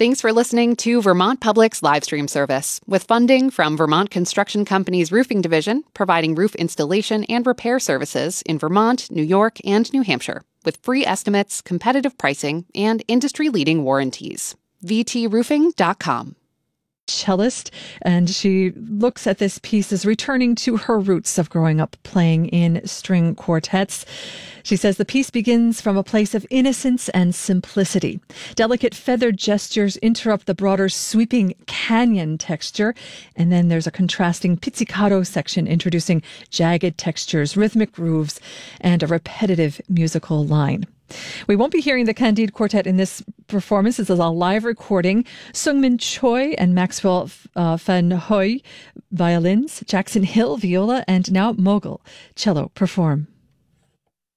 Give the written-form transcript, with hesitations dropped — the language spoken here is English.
Thanks for listening to Vermont Public's live stream service, with funding from Vermont Construction Company's Roofing Division, providing roof installation and repair services in Vermont, New York, and New Hampshire, with free estimates, competitive pricing, and industry-leading warranties. VTRoofing.com. Cellist, and she looks at this piece as returning to her roots of growing up playing in string quartets. She says the piece begins from a place of innocence and simplicity. Delicate feathered gestures interrupt the broader sweeping canyon texture, and then there's a contrasting pizzicato section introducing jagged textures, rhythmic grooves, and a repetitive musical line. We won't be hearing the Candide Quartet in this performance. This is a live recording. Sungmin Choi and Maxwell Van Hoy, violins, Jackson Hill, viola, and now Mogul, cello, perform.